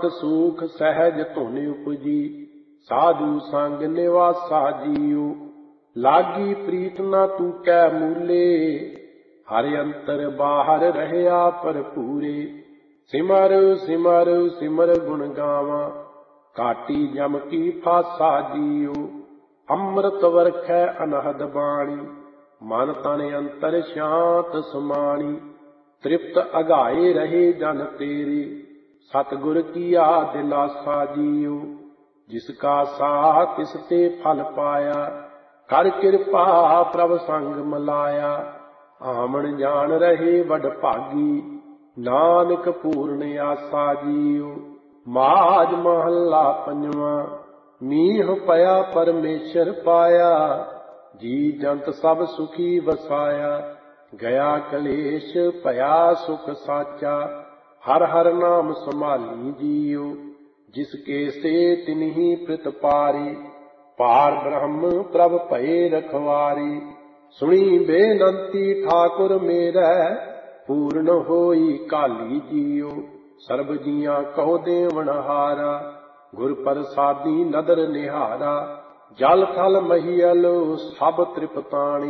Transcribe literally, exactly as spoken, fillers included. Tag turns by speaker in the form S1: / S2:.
S1: शांत सूख सहज धुन उपजी, साधु संग निवासा जियो। लागी प्रीत न तू कै मूले, हर अंतर बाहर रहया भरपूरे। सिमर सिमर सिमर गुण गावा, काटी जम की फासा जियो। अमृत वरखै अनहद बाणी, मन तन अंतर शांत समाणी। तृप्त अघाए रहे जन तेरे, सतगुर किया दिलासा जियो। जिसका साह तिसते फल पाया, कर कृपा प्रभ संग मिलाया। आमन जान रहे वड भागी, नानक पूर्ण आसा जियो। माज महला पंजवा, मीह पया परमेश्वर पाया। जी जंत सब सुखी वसाया, गया कलेश भया सुख साचा। हर हर नाम संभाली जियो, जिसके से तिन्ही प्रित पारी। पार ब्रह्म प्रभ भये रखवारी, सुनी बेनंती ठाकुर मेरै। पूर्ण होई काली जियो, सर्ब जिया कहो देवनहारा। गुर प्रसादी नदर निहारा, जल थल महियल सब तृपताणी।